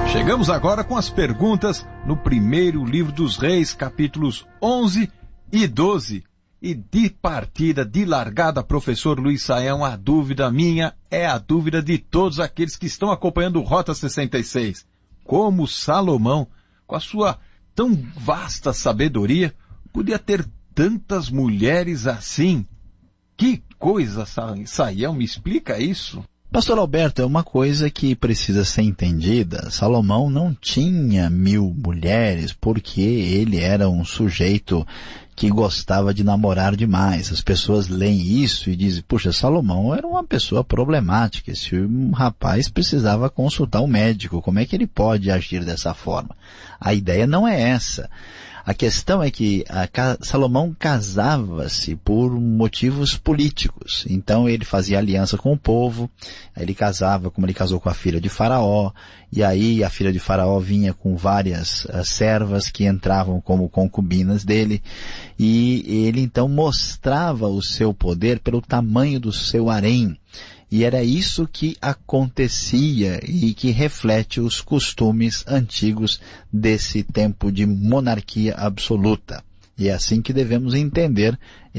Chegamos agora com as perguntas no primeiro livro dos Reis, capítulos 11 e 12. E de partida, de largada, professor Luiz Saião, a dúvida minha é a dúvida de todos aqueles que estão acompanhando o Rota 66. Como Salomão, com a sua tão vasta sabedoria, podia ter tantas mulheres assim? Que coisa, Saião, me explica isso. Pastor Alberto, é uma coisa que precisa ser entendida. Salomão não tinha 1000 mulheres porque ele era um sujeito que gostava de namorar demais. As pessoas leem isso e dizem, puxa, Salomão era uma pessoa problemática. Esse rapaz precisava consultar um médico. Como é que ele pode agir dessa forma? A ideia não é essa. A questão é que Salomão casava-se por motivos políticos. Então ele fazia aliança com o povo, ele casava, como ele casou com a filha de Faraó, e aí a filha de Faraó vinha com várias servas que entravam como concubinas dele, e ele então mostrava o seu poder pelo tamanho do seu harém. E era isso que acontecia e que reflete os costumes antigos desse tempo de monarquia absoluta. E é assim que devemos entender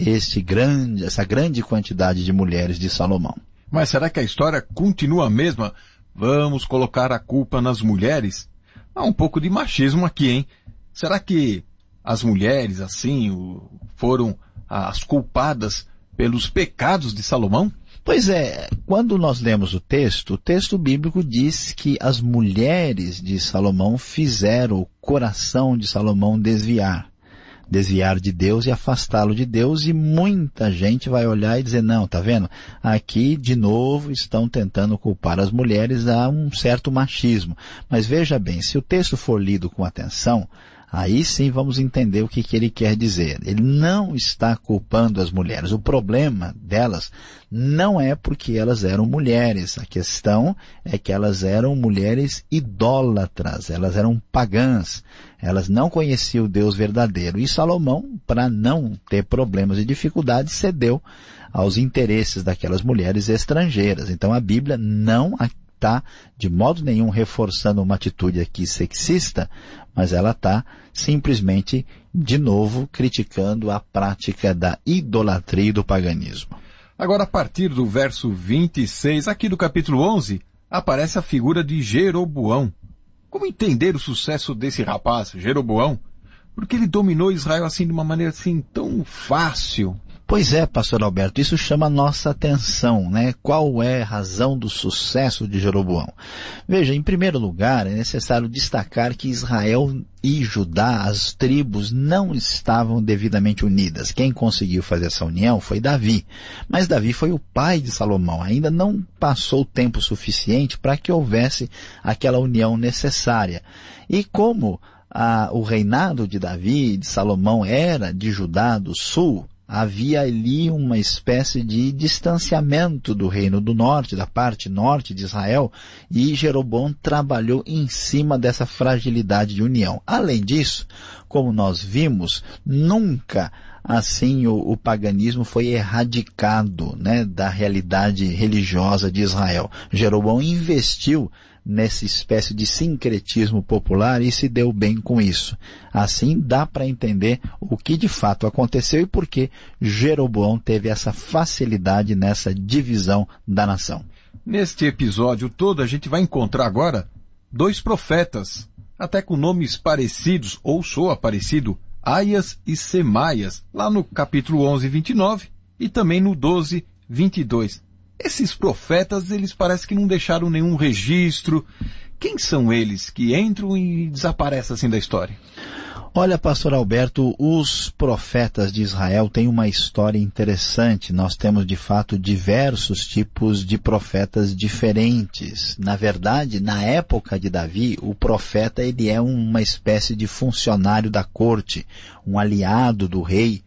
essa grande quantidade de mulheres de Salomão. Mas será que a história continua a mesma? Vamos colocar a culpa nas mulheres? Há um pouco de machismo aqui, hein? Será que as mulheres, assim, foram as culpadas pelos pecados de Salomão? Pois é, quando nós lemos o texto bíblico diz que as mulheres de Salomão fizeram o coração de Salomão desviar de Deus e afastá-lo de Deus, e muita gente vai olhar e dizer, não, tá vendo? Aqui, de novo, estão tentando culpar as mulheres a um certo machismo. Mas veja bem, se o texto for lido com atenção, aí sim vamos entender o que ele quer dizer. Ele não está culpando as mulheres. O problema delas não é porque elas eram mulheres. A questão é que elas eram mulheres idólatras, elas eram pagãs. Elas não conheciam o Deus verdadeiro. E Salomão, para não ter problemas e dificuldades, cedeu aos interesses daquelas mulheres estrangeiras. Então a Bíblia não está de modo nenhum reforçando uma atitude aqui sexista, mas ela está simplesmente, de novo, criticando a prática da idolatria e do paganismo. Agora, a partir do verso 26, aqui do capítulo 11, aparece a figura de Jeroboão. Como entender o sucesso desse rapaz, Jeroboão? Porque ele dominou Israel assim de uma maneira assim tão fácil. Pois é, pastor Alberto, isso chama a nossa atenção, né? Qual é a razão do sucesso de Jeroboão? Veja, em primeiro lugar, é necessário destacar que Israel e Judá, as tribos, não estavam devidamente unidas. Quem conseguiu fazer essa união foi Davi. Mas Davi foi o pai de Salomão. Ainda não passou tempo suficiente para que houvesse aquela união necessária. E como o reinado de Davi e de Salomão era de Judá do sul, havia ali uma espécie de distanciamento do reino do norte, da parte norte de Israel, e Jeroboão trabalhou em cima dessa fragilidade de união. Além disso, como nós vimos, nunca assim o paganismo foi erradicado, né, da realidade religiosa de Israel. Jeroboão investiu nessa espécie de sincretismo popular e se deu bem com isso. Assim dá para entender o que de fato aconteceu e por que Jeroboão teve essa facilidade nessa divisão da nação. Neste episódio todo a gente vai encontrar agora 2 profetas, até com nomes parecidos ou soa parecido, Aias e Semaias, lá no capítulo 11, 29 e também no 12, 22. Esses profetas, eles parecem que não deixaram nenhum registro. Quem são eles que entram e desaparecem assim da história? Olha, pastor Alberto, os profetas de Israel têm uma história interessante. Nós temos, de fato, diversos tipos de profetas diferentes. Na verdade, na época de Davi, o profeta ele é uma espécie de funcionário da corte, um aliado do rei.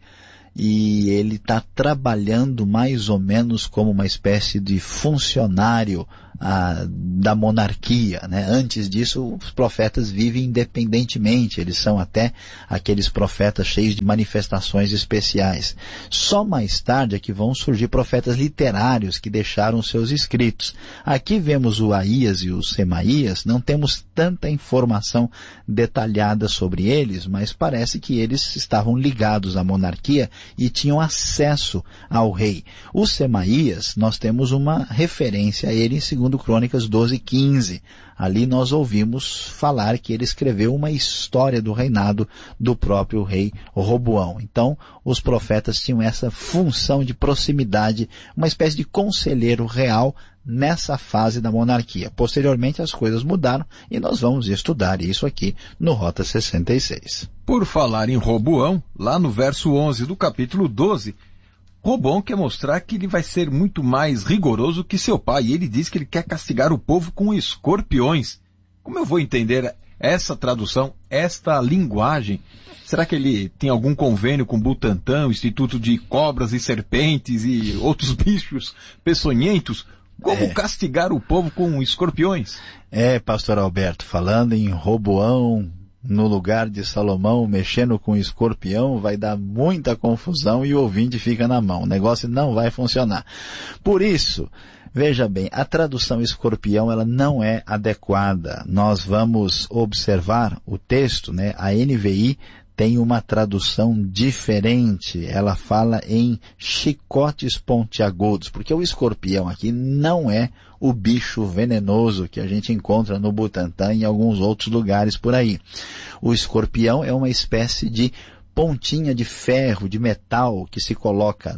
E ele está trabalhando mais ou menos como uma espécie de funcionário da monarquia, né? Antes disso, os profetas vivem independentemente, eles são até aqueles profetas cheios de manifestações especiais. Só mais tarde é que vão surgir profetas literários que deixaram seus escritos. Aqui vemos o Aías e o Semaías, não temos tanta informação detalhada sobre eles, mas parece que eles estavam ligados à monarquia e tinham acesso ao rei. O Semaías, nós temos uma referência a ele em 2 Crônicas 12:15. Ali nós ouvimos falar que ele escreveu uma história do reinado do próprio rei Roboão. Então, os profetas tinham essa função de proximidade, uma espécie de conselheiro real nessa fase da monarquia. Posteriormente, as coisas mudaram e nós vamos estudar isso aqui no Rota 66. Por falar em Roboão, lá no verso 11 do capítulo 12, Roboão quer mostrar que ele vai ser muito mais rigoroso que seu pai, e ele diz que ele quer castigar o povo com escorpiões. Como eu vou entender essa tradução, esta linguagem? Será que ele tem algum convênio com o Butantan, o Instituto de Cobras e Serpentes e outros bichos peçonhentos? Como castigar o povo com escorpiões? Pastor Alberto, falando em Roboão no lugar de Salomão mexendo com escorpião, vai dar muita confusão e o ouvinte fica na mão. O negócio não vai funcionar. Por isso, veja bem, a tradução escorpião ela não é adequada. Nós vamos observar o texto, né? A NVI tem uma tradução diferente. Ela fala em chicotes pontiagudos, porque o escorpião aqui não é o bicho venenoso que a gente encontra no Butantan e em alguns outros lugares por aí. O escorpião é uma espécie de pontinha de ferro, de metal, que se coloca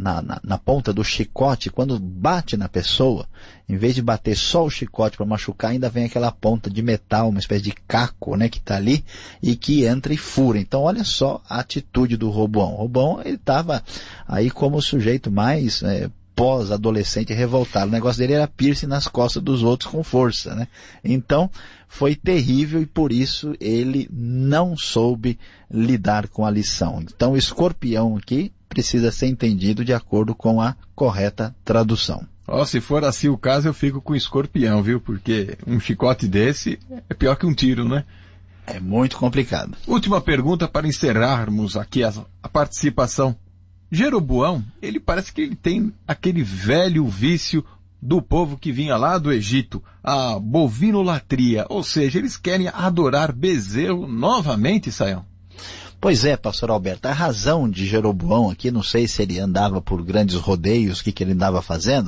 na ponta do chicote. Quando bate na pessoa, em vez de bater só o chicote para machucar, ainda vem aquela ponta de metal, uma espécie de caco, né, que está ali e que entra e fura. Então, olha só a atitude do Roboão. Roboão, ele estava aí como o sujeito mais pós-adolescente revoltado. O negócio dele era piercing nas costas dos outros com força, né? Então, foi terrível e por isso ele não soube lidar com a lição. Então, o escorpião aqui precisa ser entendido de acordo com a correta tradução. Se for assim o caso, eu fico com escorpião, viu? Porque um chicote desse é pior que um tiro, né? É muito complicado. Última pergunta para encerrarmos aqui a participação. Jeroboão, ele parece que ele tem aquele velho vício do povo que vinha lá do Egito, a bovinolatria, ou seja, eles querem adorar bezerro novamente, Sayão. Pois é, pastor Alberto, a razão de Jeroboão aqui, não sei se ele andava por grandes rodeios, o que ele andava fazendo,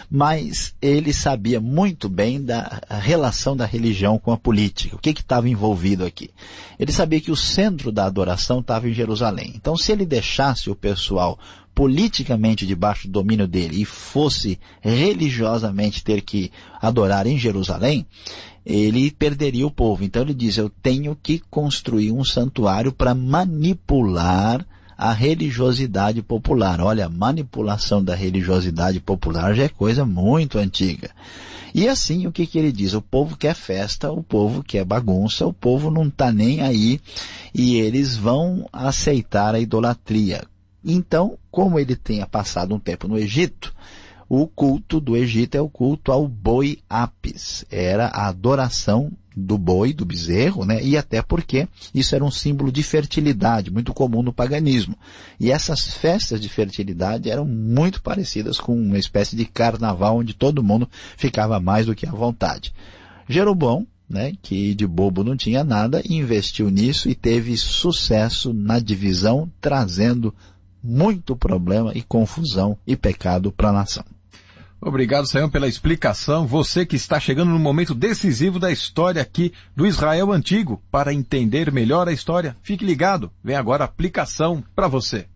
mas ele sabia muito bem da relação da religião com a política, o que estava envolvido aqui. Ele sabia que o centro da adoração estava em Jerusalém. Então, se ele deixasse o pessoal politicamente debaixo do domínio dele e fosse religiosamente ter que adorar em Jerusalém, ele perderia o povo. Então ele diz, eu tenho que construir um santuário para manipular a religiosidade popular. Olha, a manipulação da religiosidade popular já é coisa muito antiga. E assim, o que ele diz? O povo quer festa, o povo quer bagunça, o povo não está nem aí e eles vão aceitar a idolatria. Então, como ele tenha passado um tempo no Egito, o culto do Egito é o culto ao boi Apis. Era a adoração do boi, do bezerro, né? E até porque isso era um símbolo de fertilidade, muito comum no paganismo. E essas festas de fertilidade eram muito parecidas com uma espécie de carnaval onde todo mundo ficava mais do que à vontade. Jeroboão, né, que de bobo não tinha nada, investiu nisso e teve sucesso na divisão, trazendo muito problema e confusão e pecado para a nação. Obrigado, Sayão, pela explicação. Você que está chegando no momento decisivo da história aqui do Israel Antigo. Para entender melhor a história, fique ligado. Vem agora a aplicação para você.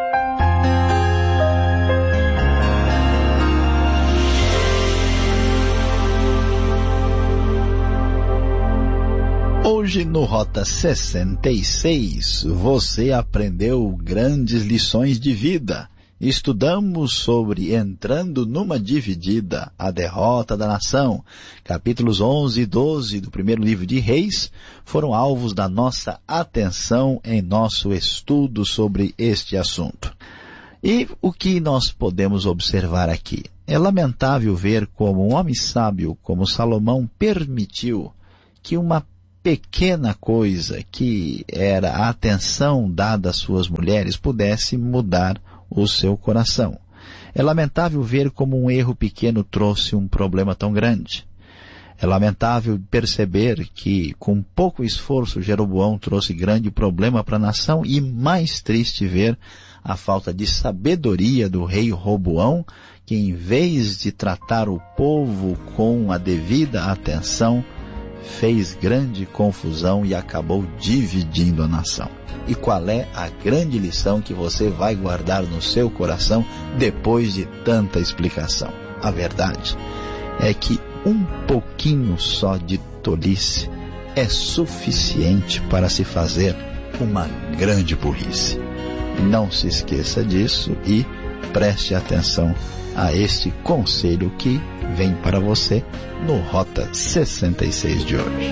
Hoje no Rota 66, você aprendeu grandes lições de vida. Estudamos sobre entrando numa dividida, a derrota da nação. Capítulos 11 e 12 do primeiro livro de Reis foram alvos da nossa atenção em nosso estudo sobre este assunto. E o que nós podemos observar aqui? É lamentável ver como um homem sábio como Salomão permitiu que uma pequena coisa, que era a atenção dada às suas mulheres, pudesse mudar o seu coração. É lamentável ver como um erro pequeno trouxe um problema tão grande. É lamentável perceber que, com pouco esforço, Jeroboão trouxe grande problema para a nação, e mais triste ver a falta de sabedoria do rei Roboão, que em vez de tratar o povo com a devida atenção, fez grande confusão e acabou dividindo a nação. E qual é a grande lição que você vai guardar no seu coração depois de tanta explicação? A verdade é que um pouquinho só de tolice é suficiente para se fazer uma grande burrice. Não se esqueça disso e preste atenção a este conselho que vem para você no Rota 66 de hoje.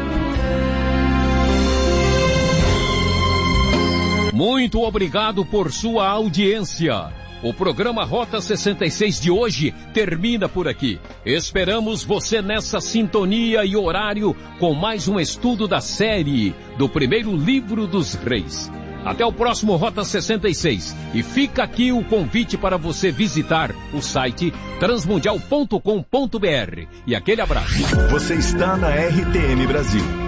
Muito obrigado por sua audiência. O programa Rota 66 de hoje termina por aqui. Esperamos você nessa sintonia e horário com mais um estudo da série do primeiro livro dos Reis. Até o próximo Rota 66. E fica aqui o convite para você visitar o site transmundial.com.br. E aquele abraço. Você está na RTM Brasil.